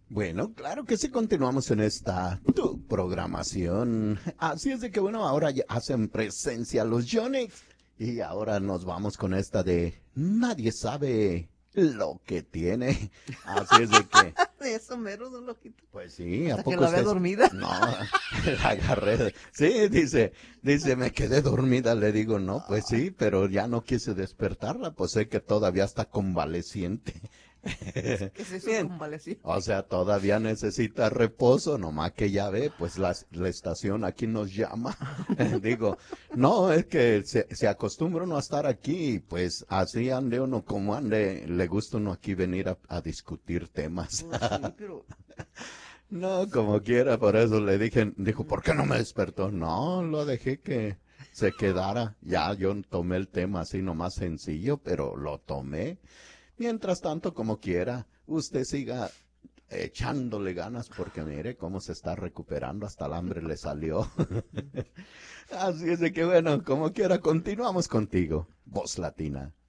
Bueno, claro que sí, continuamos en esta tu programación. Así es de que, bueno, ahora ya hacen presencia los Yonix. Y ahora nos vamos con esta de nadie sabe lo que tiene. Así es de que, Eso mero, don Loquito. pues sí, ¿a Hasta que poco la vea usted? dormida. No, la agarré. Sí, dice, me quedé dormida. Le digo, no, pues sí, pero ya no quise despertarla, pues sé que todavía está convaleciente. ¿Qué es eso, Bien, convaleciente? o sea, todavía necesita reposo, nomás que ya ve, pues la estación aquí nos llama. Digo, no, es que se acostumbra uno a estar aquí, pues así ande uno como ande, le gusta uno aquí venir a discutir temas. Pues sí, pero... No, como quiera, por eso le dije, dijo, ¿por qué no me despertó? No, lo dejé que se quedara. Ya yo tomé el tema así nomás sencillo, pero lo tomé. Mientras tanto, como quiera, usted siga echándole ganas porque mire cómo se está recuperando, hasta el hambre le salió. Así es de que bueno, como quiera, continuamos contigo, Voz Latina.